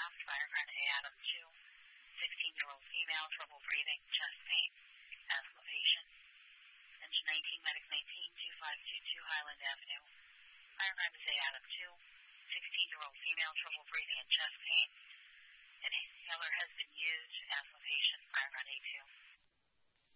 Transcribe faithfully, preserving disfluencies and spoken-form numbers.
Shaft, Firefighter A. Adam two, sixteen-year-old female, trouble breathing, chest pain, asthma patient. Engine nineteen, Medic nineteen, two five two two Highland Avenue. Firefighter A. Adam two, sixteen-year-old female, trouble breathing and chest pain. Inhaler has been used, asthma patient, Firefighter A two.